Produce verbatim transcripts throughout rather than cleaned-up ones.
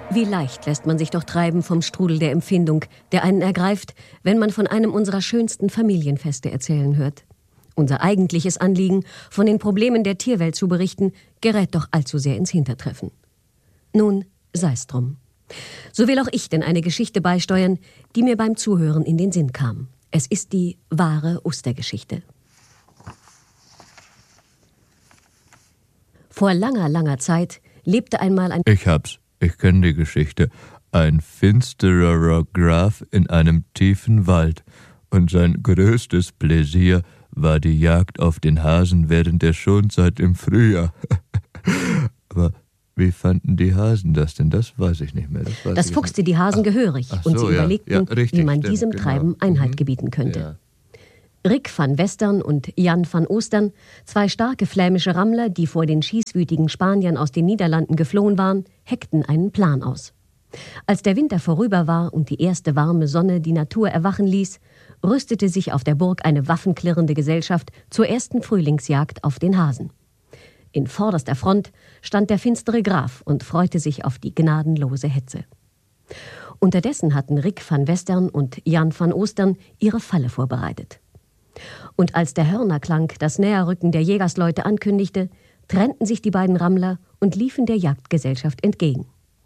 Wie leicht lässt man sich doch treiben vom Strudel der Empfindung, der einen ergreift, wenn man von einem unserer schönsten Familienfeste erzählen hört. Unser eigentliches Anliegen, von den Problemen der Tierwelt zu berichten, gerät doch allzu sehr ins Hintertreffen. Nun, sei's drum. So will auch ich denn eine Geschichte beisteuern, die mir beim Zuhören in den Sinn kam. Es ist die wahre Ostergeschichte. Vor langer, langer Zeit lebte einmal ein... Ich hab's. Ich kenne die Geschichte. Ein finsterer Graf in einem tiefen Wald. Und sein größtes Pläsier war die Jagd auf den Hasen während der Schonzeit im Frühjahr. Aber wie fanden die Hasen das denn? Das weiß ich nicht mehr. Das, weiß das ich fuchste nicht. die Hasen ach, gehörig ach und so, sie ja. überlegten, Ja, richtig, wie man stimmt, diesem genau. Treiben Einhalt mhm. gebieten könnte. Ja. Rick van Western und Jan van Ostern, zwei starke flämische Rammler, die vor den schießwütigen Spaniern aus den Niederlanden geflohen waren, heckten einen Plan aus. Als der Winter vorüber war und die erste warme Sonne die Natur erwachen ließ, rüstete sich auf der Burg eine waffenklirrende Gesellschaft zur ersten Frühlingsjagd auf den Hasen. In vorderster Front stand der finstere Graf und freute sich auf die gnadenlose Hetze. Unterdessen hatten Rick van Western und Jan van Ostern ihre Falle vorbereitet. Und als der Hörnerklang das Näherrücken der Jägersleute ankündigte, trennten sich die beiden Rammler und liefen der Jagdgesellschaft entgegen.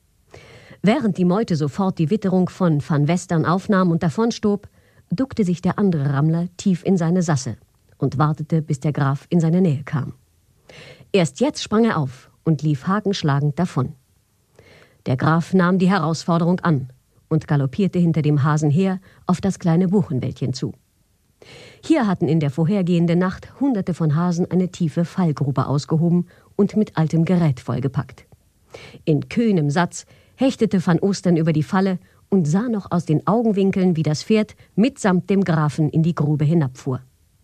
Während die Meute sofort die Witterung von van Western aufnahm und davonstob, duckte sich der andere Rammler tief in seine Sasse und wartete, bis der Graf in seine Nähe kam. Erst jetzt sprang er auf und lief hakenschlagend davon. Der Graf nahm die Herausforderung an und galoppierte hinter dem Hasen her auf das kleine Buchenwäldchen zu. Hier hatten in der vorhergehenden Nacht Hunderte von Hasen eine tiefe Fallgrube ausgehoben und mit altem Gerät vollgepackt. In kühnem Satz hechtete van Ostern über die Falle und sah noch aus den Augenwinkeln, wie das Pferd mitsamt dem Grafen in die Grube hinabfuhr.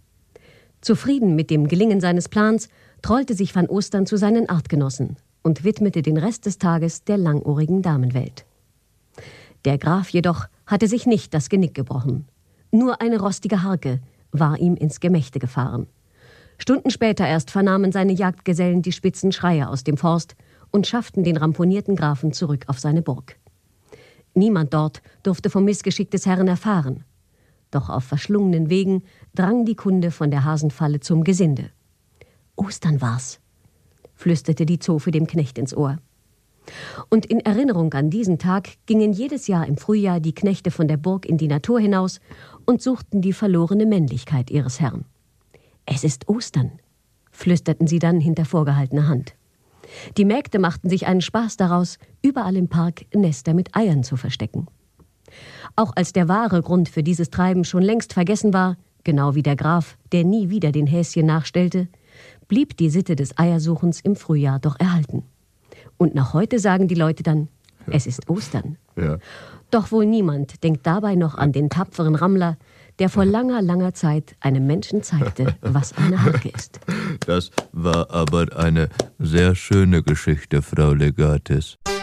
Zufrieden mit dem Gelingen seines Plans trollte sich van Ostern zu seinen Artgenossen und widmete den Rest des Tages der langohrigen Damenwelt. Der Graf jedoch hatte sich nicht das Genick gebrochen. Nur eine rostige Harke war ihm ins Gemächte gefahren. Stunden später erst vernahmen seine Jagdgesellen die spitzen Schreie aus dem Forst und schafften den ramponierten Grafen zurück auf seine Burg. Niemand dort durfte vom Missgeschick des Herrn erfahren. Doch auf verschlungenen Wegen drang die Kunde von der Hasenfalle zum Gesinde. »Ostern war's«, flüsterte die Zofe dem Knecht ins Ohr. Und in Erinnerung an diesen Tag gingen jedes Jahr im Frühjahr die Knechte von der Burg in die Natur hinaus und suchten die verlorene Männlichkeit ihres Herrn. »Es ist Ostern«, flüsterten sie dann hinter vorgehaltener Hand. Die Mägde machten sich einen Spaß daraus, überall im Park Nester mit Eiern zu verstecken. Auch als der wahre Grund für dieses Treiben schon längst vergessen war, genau wie der Graf, der nie wieder den Häschen nachstellte, blieb die Sitte des Eiersuchens im Frühjahr doch erhalten. Und noch heute sagen die Leute dann, es ist Ostern. Ja. Doch wohl niemand denkt dabei noch an den tapferen Rammler, der vor langer, langer Zeit einem Menschen zeigte, was eine Harke ist. Das war aber eine sehr schöne Geschichte, Frau Legatis.